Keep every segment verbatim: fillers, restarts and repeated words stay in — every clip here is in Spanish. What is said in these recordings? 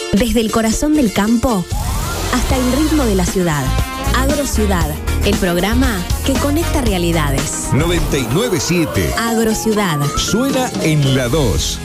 Desde el corazón del campo hasta el ritmo de la ciudad. Agrociudad, el programa que conecta realidades. noventa y nueve punto siete. Agrociudad. Suena en la dos.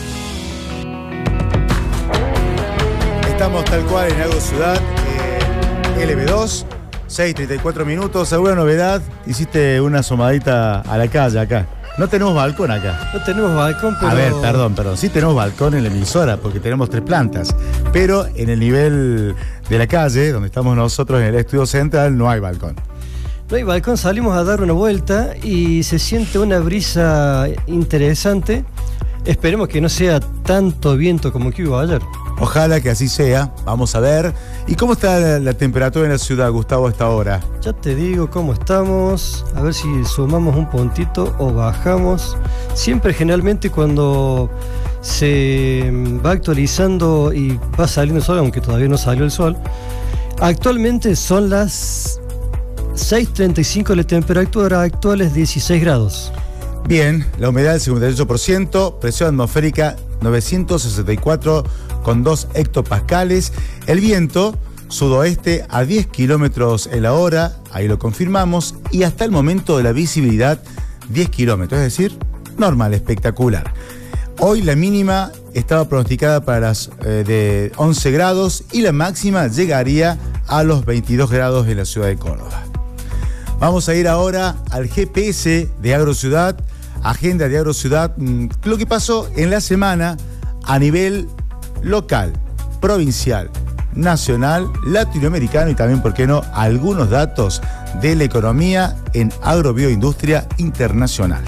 Estamos tal cual en Agrociudad, eh, L B dos, seis treinta y cuatro minutos. ¿Alguna novedad? Hiciste una asomadita a la calle acá. No tenemos balcón acá. No tenemos balcón, pero... A ver, perdón, perdón. Sí tenemos balcón en la emisora porque tenemos tres plantas. Pero en el nivel de la calle, donde estamos nosotros en el estudio central, no hay balcón. No hay balcón, salimos a dar una vuelta y se siente una brisa interesante. Esperemos que no sea tanto viento como que hubo ayer. Ojalá que así sea. Vamos a ver. ¿Y cómo está la, la temperatura en la ciudad, Gustavo, a esta hora? Ya te digo cómo estamos. A ver si sumamos un puntito o bajamos. Siempre, generalmente, cuando se va actualizando y va saliendo el sol, aunque todavía no salió el sol, actualmente son las seis treinta y cinco, la temperatura actual es dieciséis grados. Bien, la humedad del cincuenta y ocho por ciento, presión atmosférica novecientos sesenta y cuatro coma dos hectopascales, el viento sudoeste a diez kilómetros en la hora, ahí lo confirmamos, y hasta el momento de la visibilidad diez kilómetros, es decir, normal, espectacular. Hoy la mínima estaba pronosticada para las eh, de once grados y la máxima llegaría a los veintidós grados en la ciudad de Córdoba. Vamos a ir ahora al G P S de Agrociudad, agenda de Agrociudad, lo que pasó en la semana a nivel local, provincial, nacional, latinoamericano y también, ¿por qué no?, algunos datos de la economía en agrobioindustria internacional.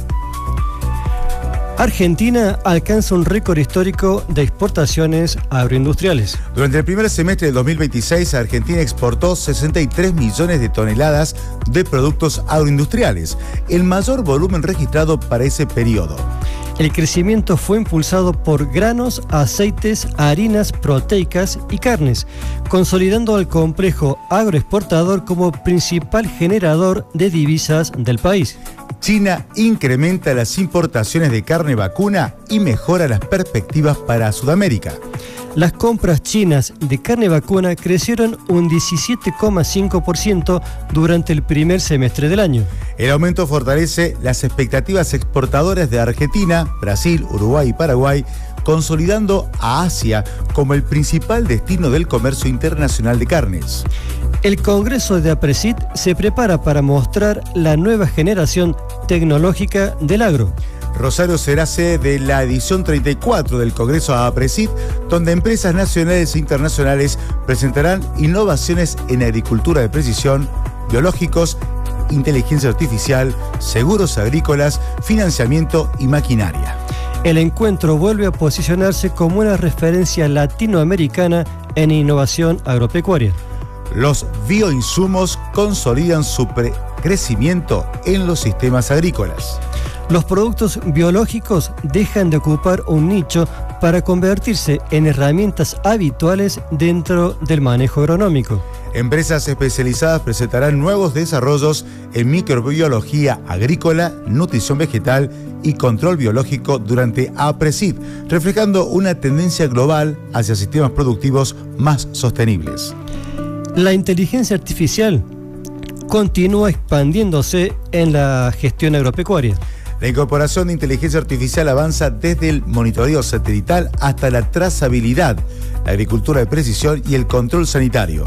Argentina alcanza un récord histórico de exportaciones agroindustriales. Durante el primer semestre de dos mil veintiséis, Argentina exportó sesenta y tres millones de toneladas de productos agroindustriales, el mayor volumen registrado para ese periodo. El crecimiento fue impulsado por granos, aceites, harinas proteicas y carnes, consolidando al complejo agroexportador como principal generador de divisas del país. China incrementa las importaciones de carne vacuna y mejora las perspectivas para Sudamérica. Las compras chinas de carne vacuna crecieron un diecisiete coma cinco por ciento durante el primer semestre del año. El aumento fortalece las expectativas exportadoras de Argentina, Brasil, Uruguay y Paraguay, consolidando a Asia como el principal destino del comercio internacional de carnes. El Congreso de APRESID se prepara para mostrar la nueva generación tecnológica del agro. Rosario será sede de la edición treinta y cuatro del Congreso APRESID, donde empresas nacionales e internacionales presentarán innovaciones en agricultura de precisión, biológicos, inteligencia artificial, seguros agrícolas, financiamiento y maquinaria. El encuentro vuelve a posicionarse como una referencia latinoamericana en innovación agropecuaria. Los bioinsumos consolidan su crecimiento en los sistemas agrícolas. Los productos biológicos dejan de ocupar un nicho para convertirse en herramientas habituales dentro del manejo agronómico. Empresas especializadas presentarán nuevos desarrollos en microbiología agrícola, nutrición vegetal y control biológico durante APRESID, reflejando una tendencia global hacia sistemas productivos más sostenibles. La inteligencia artificial continúa expandiéndose en la gestión agropecuaria. La incorporación de inteligencia artificial avanza desde el monitoreo satelital hasta la trazabilidad, la agricultura de precisión y el control sanitario.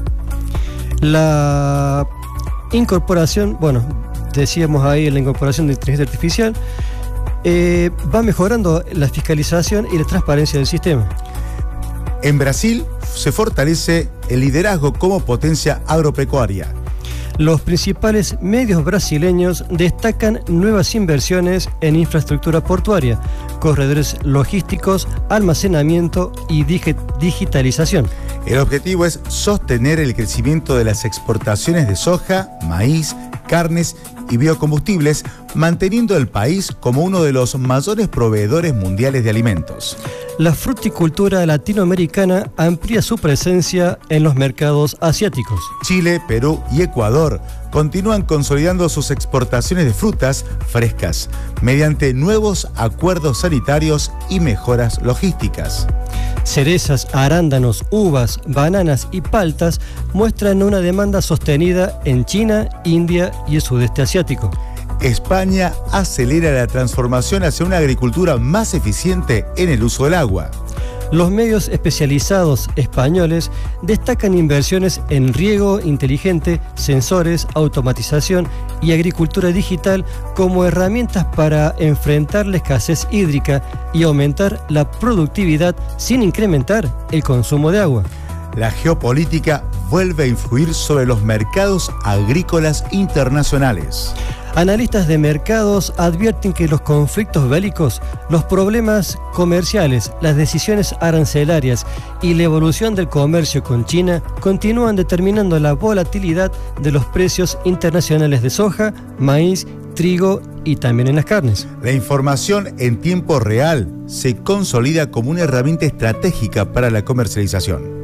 La incorporación, bueno, decíamos ahí la incorporación de inteligencia artificial, eh, va mejorando la fiscalización y la transparencia del sistema. En Brasil se fortalece el liderazgo como potencia agropecuaria. Los principales medios brasileños destacan nuevas inversiones en infraestructura portuaria, corredores logísticos, almacenamiento y dig- digitalización. El objetivo es sostener el crecimiento de las exportaciones de soja, maíz, carnes y biocombustibles, manteniendo el país como uno de los mayores proveedores mundiales de alimentos. La fruticultura latinoamericana amplía su presencia en los mercados asiáticos. Chile, Perú y Ecuador continúan consolidando sus exportaciones de frutas frescas mediante nuevos acuerdos sanitarios y mejoras logísticas. Cerezas, arándanos, uvas, bananas y paltas muestran una demanda sostenida en China, India y el sudeste asiático. España acelera la transformación hacia una agricultura más eficiente en el uso del agua. Los medios especializados españoles destacan inversiones en riego inteligente, sensores, automatización y agricultura digital como herramientas para enfrentar la escasez hídrica y aumentar la productividad sin incrementar el consumo de agua. La geopolítica vuelve a influir sobre los mercados agrícolas internacionales. Analistas de mercados advierten que los conflictos bélicos, los problemas comerciales, las decisiones arancelarias y la evolución del comercio con China continúan determinando la volatilidad de los precios internacionales de soja, maíz, trigo y también en las carnes. La información en tiempo real se consolida como una herramienta estratégica para la comercialización.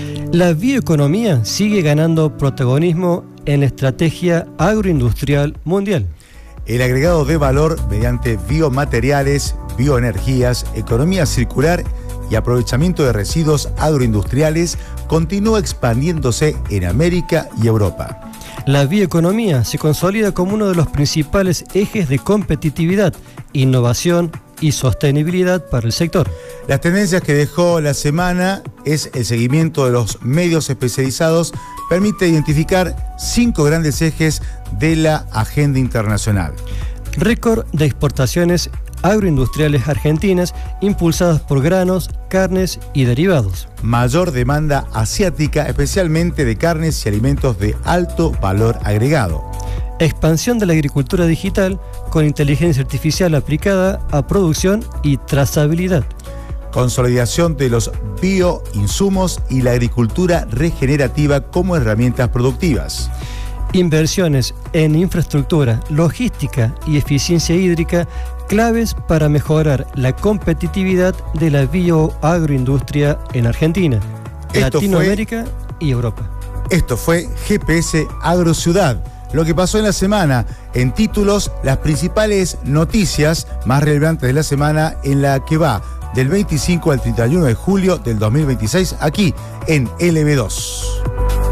La bioeconomía sigue ganando protagonismo en la estrategia agroindustrial mundial. El agregado de valor mediante biomateriales, bioenergías, economía circular y aprovechamiento de residuos agroindustriales continúa expandiéndose en América y Europa. La bioeconomía se consolida como uno de los principales ejes de competitividad, innovación y sostenibilidad para el sector. Las tendencias que dejó la semana es el seguimiento de los medios especializados, permite identificar cinco grandes ejes de la agenda internacional. Récord de exportaciones agroindustriales argentinas impulsadas por granos, carnes y derivados. Mayor demanda asiática, especialmente de carnes y alimentos de alto valor agregado. Expansión de la agricultura digital con inteligencia artificial aplicada a producción y trazabilidad. Consolidación de los bioinsumos y la agricultura regenerativa como herramientas productivas. Inversiones en infraestructura, logística y eficiencia hídrica claves para mejorar la competitividad de la bioagroindustria en Argentina, Esto Latinoamérica fue, y Europa. Esto fue G P S Agrociudad. Lo que pasó en la semana, en títulos, las principales noticias más relevantes de la semana en la que va del veinticinco al treinta y uno de julio del dos mil veintiséis, aquí en L B dos.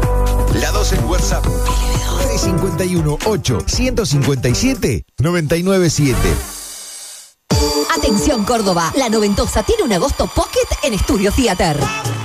La dos en WhatsApp. tres cinco uno, ocho, uno cinco siete, nueve nueve siete. Atención Córdoba, La Noventosa tiene un agosto pocket en Studio Theater.